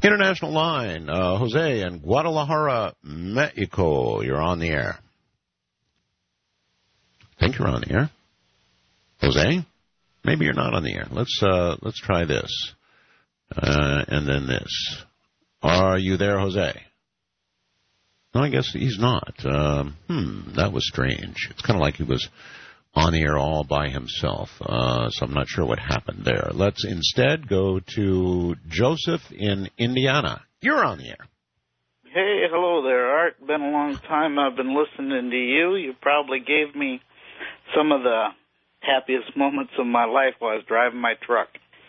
International line, Jose in Guadalajara, Mexico. You're on the air. I think you're on the air. Jose? Maybe you're not on the air. Let's try this. And then this. Are you there, Jose? No, I guess he's not. That was strange. It's kind of like he was on the air all by himself. So I'm not sure what happened there. Let's instead go to Joseph in Indiana. You're on the air. Hey, hello there, Art. Been a long time I've been listening to you. You probably gave me some of the happiest moments of my life while I was driving my truck.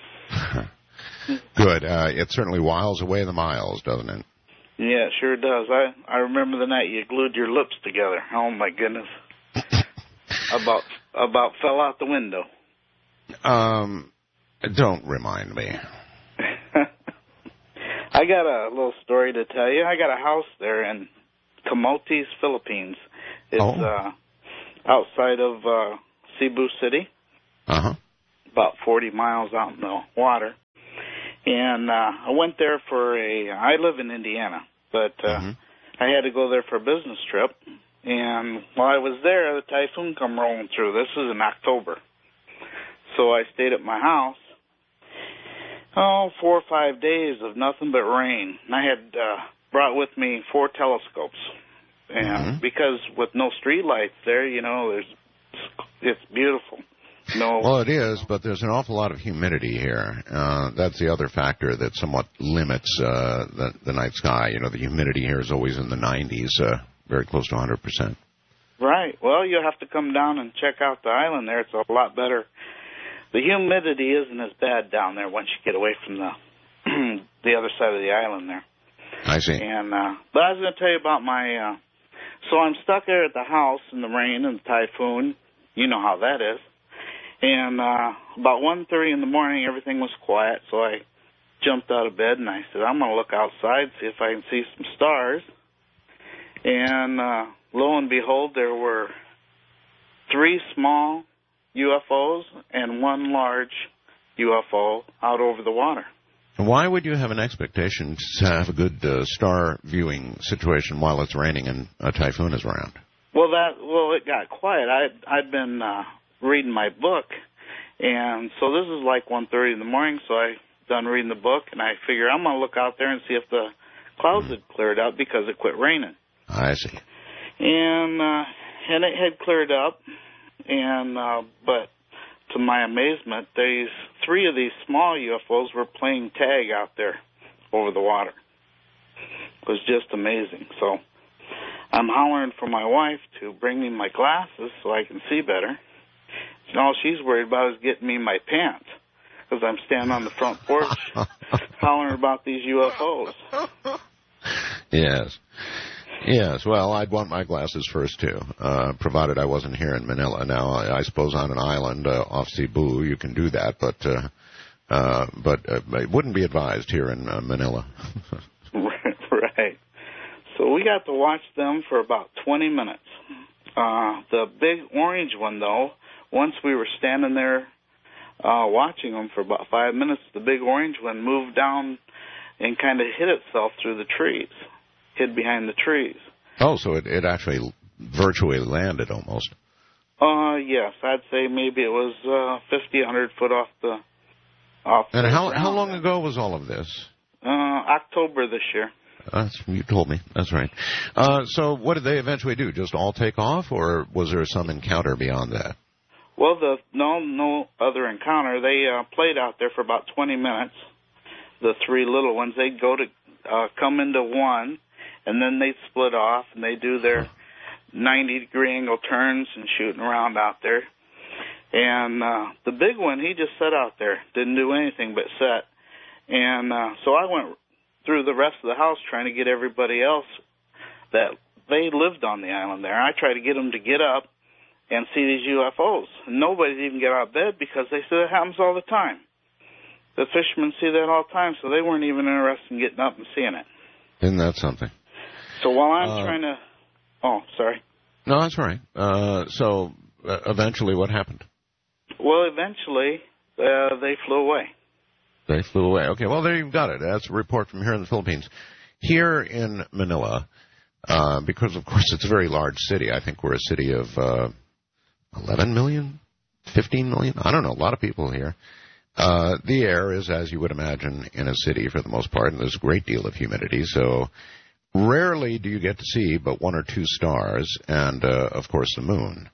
Good. It certainly whiles away the miles, doesn't it? Yeah, it sure does. I remember the night you glued your lips together. Oh, my goodness. About fell out the window. Don't remind me. I got a little story to tell you. I got a house there in Camotes, Philippines. It's outside of Cebu City. Uh-huh. About 40 miles out in the water. And I went there I live in Indiana, but I had to go there for a business trip. And while I was there, the typhoon come rolling through. This was in October. So I stayed at my house, 4 or 5 days of nothing but rain. And I had brought with me 4 telescopes. And because with no street lights there, it's beautiful. No. Well, it is, but there's an awful lot of humidity here. That's the other factor that somewhat limits the night sky. The humidity here is always in the 90s, very close to 100%. Right. Well, you'll have to come down and check out the island there. It's a lot better. The humidity isn't as bad down there once you get away from the other side of the island there. I see. And but I was going to tell you about my. So I'm stuck there at the house in the rain and the typhoon. You know how that is. And about 1:30 in the morning, everything was quiet, so I jumped out of bed and I said, I'm going to look outside, see if I can see some stars. And lo and behold, there were 3 small UFOs and 1 large UFO out over the water. And why would you have an expectation to have a good star viewing situation while it's raining and a typhoon is around? Well, it got quiet. I'd been reading my book, and so this is like 1:30 in the morning, so I done reading the book, and I figure I'm going to look out there and see if the clouds had cleared up because it quit raining. I see. And it had cleared up, and but to my amazement, 3 of these small UFOs were playing tag out there over the water. It was just amazing. So I'm hollering for my wife to bring me my glasses so I can see better. And all she's worried about is getting me my pants because I'm standing on the front porch hollering about these UFOs. Yes. Yes, well, I'd want my glasses first, too, provided I wasn't here in Manila. Now, I suppose on an island off Cebu you can do that, but it wouldn't be advised here in Manila. Right. So we got to watch them for about 20 minutes. The big orange one, though, once we were standing there watching them for about 5 minutes, the big orange one moved down and kind of hid itself through the trees. Hid behind the trees. Oh, so it actually virtually landed almost. Yes, I'd say maybe it was 50, 100 foot off the And how long ago was all of this? October this year. You told me. That's right. So what did they eventually do? Just all take off, or was there some encounter beyond that? Well, no other encounter. They played out there for about 20 minutes. The 3 little ones, they'd go to come into one, and then they'd split off, and they do their 90-degree angle turns and shooting around out there. And the big one, he just sat out there, didn't do anything but sit. And so I went through the rest of the house trying to get everybody else that they lived on the island there. I tried to get them to get up and see these UFOs. Nobody even get out of bed because they said it happens all the time. The fishermen see that all the time, so they weren't even interested in getting up and seeing it. Isn't that something? So while I'm trying to... Oh, sorry. No, that's all right. So eventually what happened? Well, eventually they flew away. They flew away. Okay, well, there you've got it. That's a report from here in the Philippines. Here in Manila, because, of course, it's a very large city. I think we're a city of 11 million, 15 million. I don't know, a lot of people here. The air is, as you would imagine, in a city for the most part, and there's a great deal of humidity, so rarely do you get to see but one or two stars and, of course, the moon.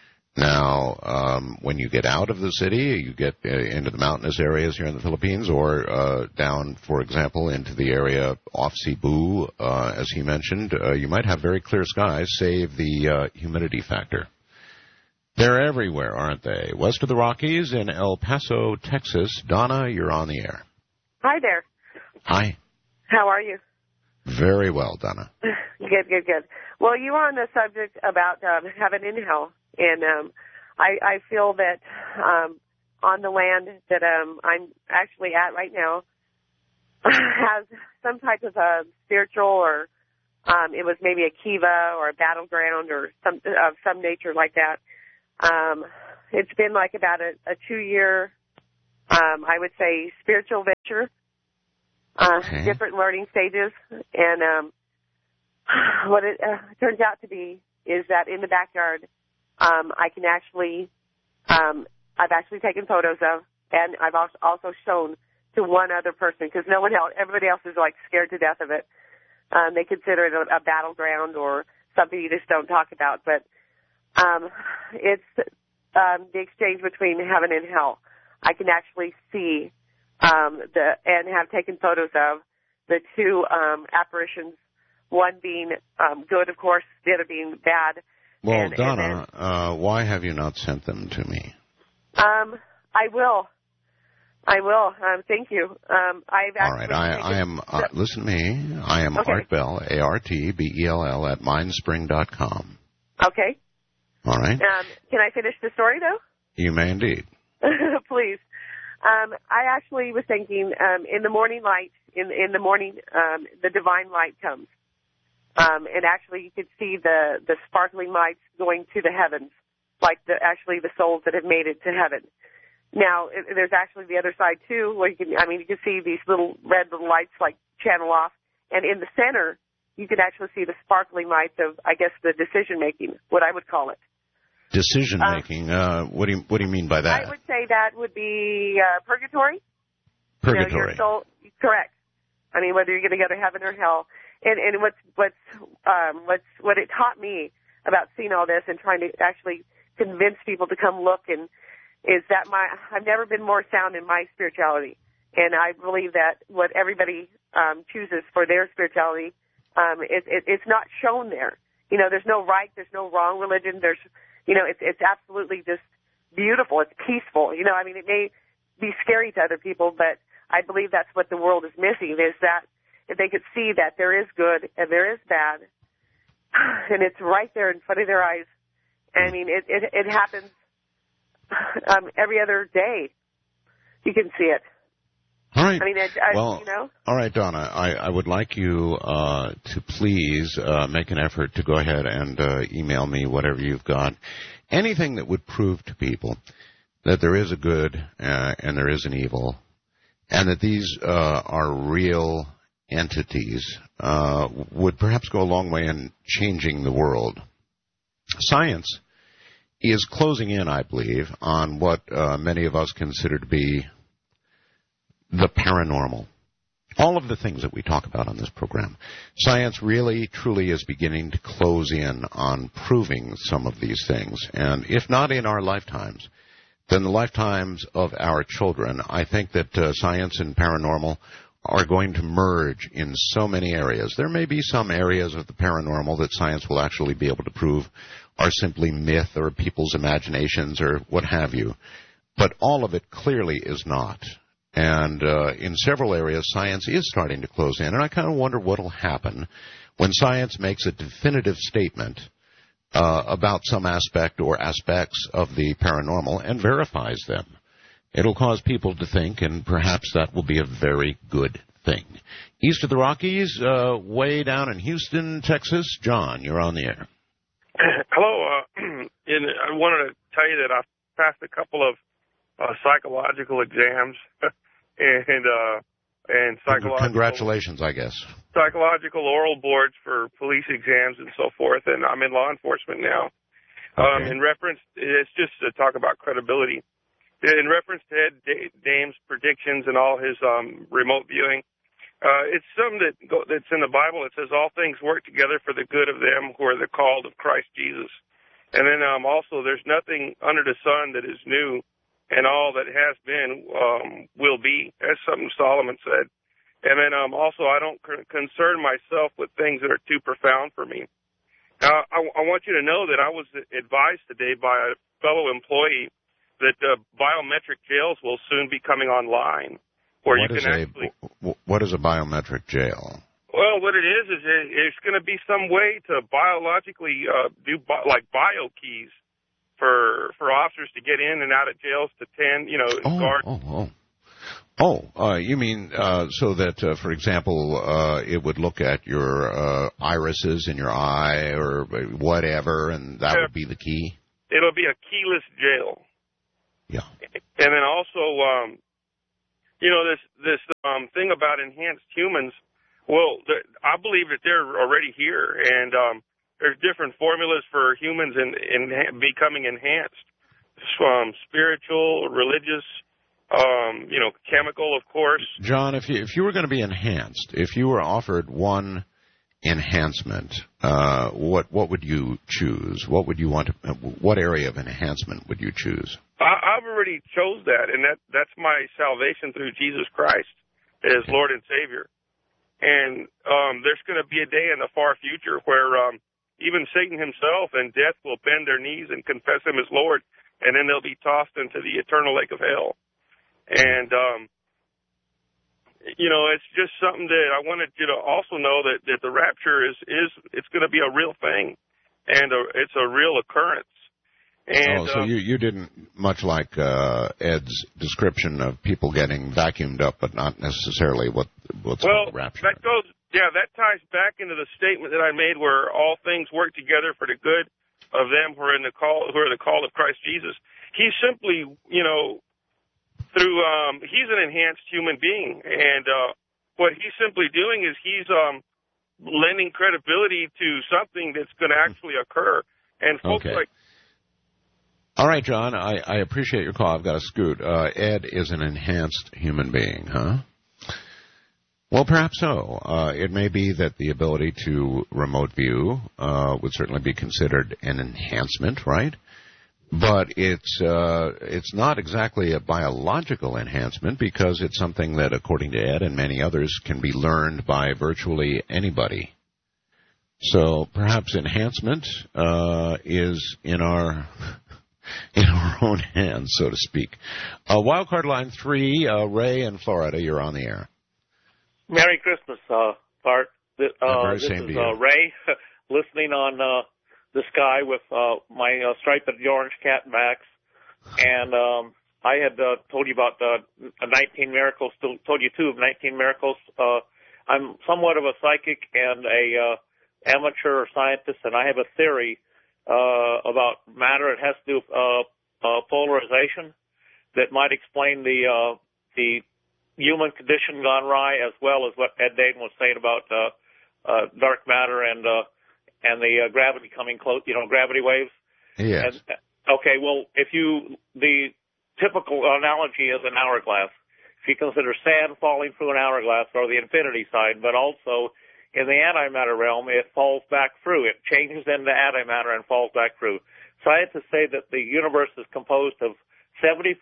Now, when you get out of the city, you get into the mountainous areas here in the Philippines or down, for example, into the area off Cebu, as he mentioned, you might have very clear skies, save the humidity factor. They're everywhere, aren't they? West of the Rockies in El Paso, Texas. Donna, you're on the air. Hi there. Hi. How are you? Very well, Donna. Good. Well, you were on the subject about heaven and hell, and I feel that on the land that I'm actually at right now has some type of spiritual or it was maybe a kiva or a battleground or some nature like that. It's been like about a 2-year, I would say, spiritual venture, different learning stages. And what it turns out to be is that in the backyard, I can actually, I've actually taken photos of, and I've also shown to one other person because no one else, everybody else is like scared to death of it. They consider it a battleground or something you just don't talk about, but it's the exchange between heaven and hell. I can actually see and have taken photos of the two apparitions, one being good, of course, the other being bad. Well, Donna, why have you not sent them to me? I will. Thank you. I've all right. I am. Listen to me. I am okay. Art Bell, ARTBELL at mindspring.com. Okay. All right. Can I finish the story, though? You may indeed. Please. I actually was thinking in the morning light, in the morning, the divine light comes. And actually you could see the sparkling lights going to the heavens, like the souls that have made it to heaven. Now, there's actually the other side, too, where you can see these little red little lights, like, channel off. And in the center, you can actually see the sparkling lights of, I guess, the decision-making, what I would call it. Decision-making? What do you mean by that? I would say that would be purgatory. Purgatory. You know, your soul, correct. I mean, whether you're going to go to heaven or hell. And what it taught me about seeing all this and trying to actually convince people to come look is that I've never been more sound in my spirituality. And I believe that what everybody chooses for their spirituality, it's not shown there. You know, there's no right, there's no wrong religion. There's, you know, it's absolutely just beautiful. It's peaceful. You know, I mean, it may be scary to other people, but I believe that's what the world is missing, is that if they could see that there is good and there is bad, and it's right there in front of their eyes. I mean, it happens every other day. You can see it. All right. I mean, you know. All right, Donna. I would like you to please make an effort to go ahead and email me whatever you've got, anything that would prove to people that there is a good and there is an evil, and that these are real entities, would perhaps go a long way in changing the world. Science is closing in, I believe, on what many of us consider to be the paranormal. All of the things that we talk about on this program. Science really, truly is beginning to close in on proving some of these things. And if not in our lifetimes, then the lifetimes of our children. I think that science and paranormal are going to merge in so many areas. There may be some areas of the paranormal that science will actually be able to prove are simply myth or people's imaginations or what have you. But all of it clearly is not. And in several areas, science is starting to close in. And I kind of wonder what will happen when science makes a definitive statement about some aspect or aspects of the paranormal and verifies them. It'll cause people to think, and perhaps that will be a very good thing. East of the Rockies, way down in Houston, Texas. John, you're on the air. Hello. I wanted to tell you that I passed a couple of psychological exams and psychological. Congratulations, I guess. Psychological oral boards for police exams and so forth, and I'm in law enforcement now. Okay. In reference, it's just to talk about credibility. In reference to Ed Dame's predictions and all his remote viewing, it's something that's in the Bible. It says all things work together for the good of them who are the called of Christ Jesus. And then also there's nothing under the sun that is new, and all that has been will be. That's something Solomon said. And then also I don't concern myself with things that are too profound for me. I want you to know that I was advised today by a fellow employee that biometric jails will soon be coming online, where you can actually. What is a biometric jail? Well, what it is it's going to be some way to biologically do bio keys for officers to get in and out of jails to guard. You mean so that, for example, it would look at your irises in your eye or whatever, and that would be the key? It'll be a keyless jail. Yeah. And then also, this thing about enhanced humans, well, I believe that they're already here, and there's different formulas for humans in becoming enhanced, spiritual, religious, chemical, of course. John, if you were going to be enhanced, if you were offered one enhancement, what would you choose? What would you want? What area of enhancement would you choose? I've already chose that, and that's my salvation through Jesus Christ as Lord and Savior. And there's going to be a day in the far future where even Satan himself and death will bend their knees and confess him as Lord, and then they'll be tossed into the eternal lake of hell. And, it's just something that I wanted you to also know that the rapture it's going to be a real thing, and it's a real occurrence. And, so you didn't much like Ed's description of people getting vacuumed up, but not necessarily what's called rapture. That ties back into the statement that I made where all things work together for the good of them who are the call of Christ Jesus. He's simply, he's an enhanced human being, and what he's simply doing is he's lending credibility to something that's going to actually occur. And folks All right, John, I appreciate your call. I've got to scoot. Ed is an enhanced human being, huh? Well, perhaps so. It may be that the ability to remote view would certainly be considered an enhancement, right? But it's not exactly a biological enhancement because it's something that, according to Ed and many others, can be learned by virtually anybody. So perhaps enhancement is in our own hands, so to speak. Wildcard line 3, Ray in Florida, you're on the air. Merry Christmas, Bart. This is Ray, listening on the sky with my striped orange catbacks. And I had told you about 19 miracles, told you two of 19 miracles. I'm somewhat of a psychic and a amateur scientist, and I have a theory about matter. It has to do with polarization that might explain the human condition gone awry, as well as what Ed Dayton was saying about dark matter and the gravity coming close, gravity waves. Yes. And, okay, well, the typical analogy is an hourglass. If you consider sand falling through an hourglass, or the infinity sign, but also in the antimatter realm, it falls back through. It changes into antimatter and falls back through. Scientists say that the universe is composed of 75%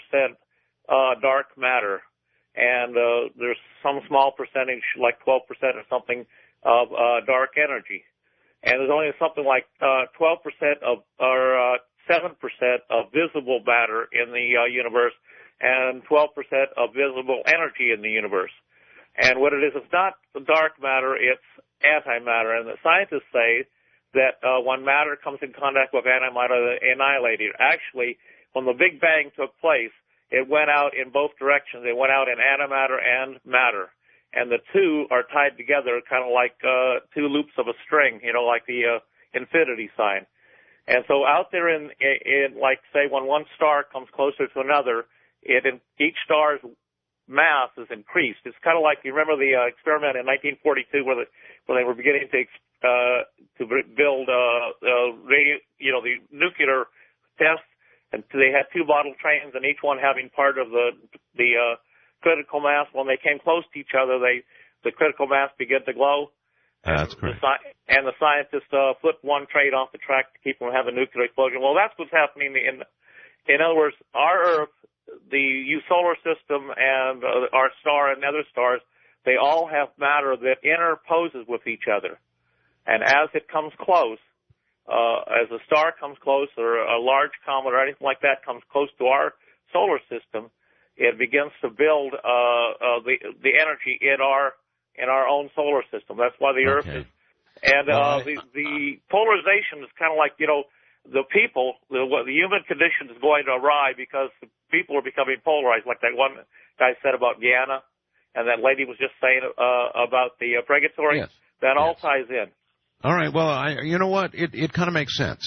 dark matter, and there's some small percentage, like 12% or something, of dark energy. And there's only something like 12% or 7% of visible matter in the universe, and 12% of visible energy in the universe. And what it is, it's not the dark matter, it's antimatter. And the scientists say that when matter comes in contact with antimatter, they annihilate it. Actually, when the Big Bang took place, it went out in both directions. It went out in antimatter and matter. And the two are tied together kind of like two loops of a string, like the infinity sign. And so out there in like, say, when one star comes closer to another, each star's mass is increased. It's kind of like, you remember the experiment in 1942 where they were beginning to build the nuclear tests, and they had two model trains, and each one having part of the critical mass. When they came close to each other, the critical mass began to glow. That's correct. And the scientists flipped one train off the track to keep from having a nuclear explosion. Well, that's what's happening in other words, our Earth, the solar system, and our star and other stars, they all have matter that interposes with each other. And as it comes close, as a star comes close, or a large comet or anything like that comes close to our solar system, it begins to build the energy in our own solar system. That's why the Earth is. And the polarization is kind of like, the people, the human condition is going awry because the people are becoming polarized, like that one guy said about Guyana, and that lady was just saying about the purgatory. Yes. That all ties in. All right. Well, you know what? It kind of makes sense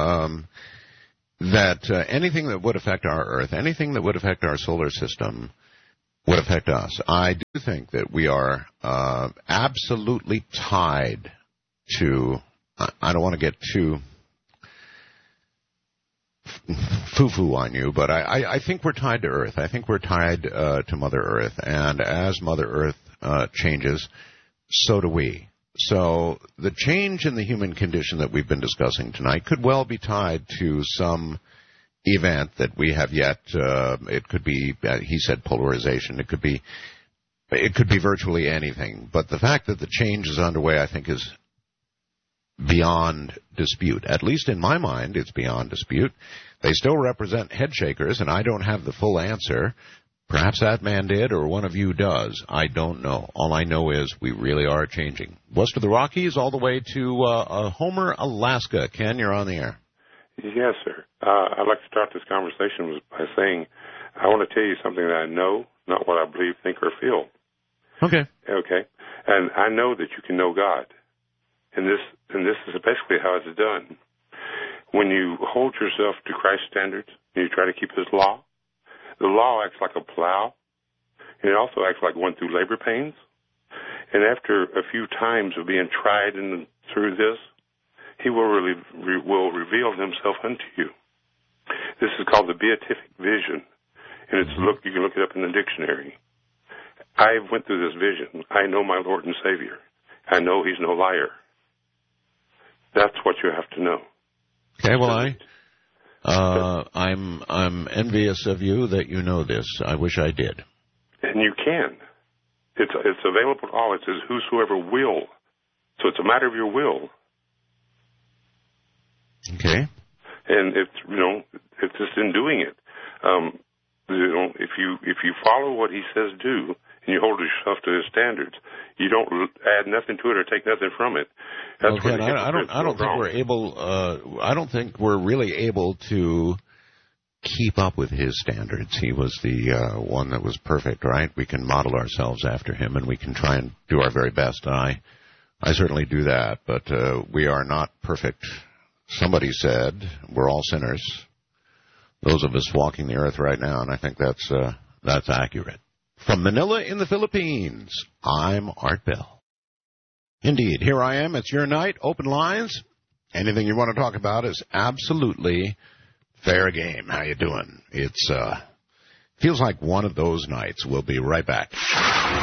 that anything that would affect our Earth, anything that would affect our solar system, would affect us. I do think that we are absolutely tied to. I don't want to get too foo-foo on you, but I think we're tied to Earth. I think we're tied to Mother Earth, and as Mother Earth changes, so do we. So the change in the human condition that we've been discussing tonight could well be tied to some event that we have yet. It could be, he said, polarization. It could be virtually anything. But the fact that the change is underway, I think, is beyond dispute. At least in my mind, it's beyond dispute. They still represent head shakers, and I don't have the full answer. Perhaps that man did, or one of you does. I don't know. All I know is we really are changing. West of the Rockies, all the way to Homer, Alaska. Ken, you're on the air. Yes, sir. I'd like to start this conversation by saying I want to tell you something that I know, not what I believe, think, or feel. Okay. Okay. And I know that you can know God. And this is basically how it's done. When you hold yourself to Christ's standards and you try to keep His law, the law acts like a plow, and it also acts like going through labor pains. And after a few times of being tried through this, He will reveal Himself unto you. This is called the beatific vision, and you can look it up in the dictionary. I went through this vision. I know my Lord and Savior. I know He's no liar. That's what you have to know. Okay, well, I'm envious of you that you know this. I wish I did. And you can. It's available to all. It says whosoever will. So it's a matter of your will. Okay. And it's just in doing it. If you follow what He says do, and you hold yourself to His standards, you don't add nothing to it or take nothing from it. That's okay, I don't think we're able. I don't think we're really able to keep up with His standards. He was the one that was perfect, right? We can model ourselves after Him, and we can try and do our very best. And I certainly do that, but we are not perfect. Somebody said we're all sinners. Those of us walking the earth right now, and I think that's accurate. From Manila in the Philippines, I'm Art Bell. Indeed, here I am. It's your night. Open lines. Anything you want to talk about is absolutely fair game. How you doing? It's feels like one of those nights. We'll be right back.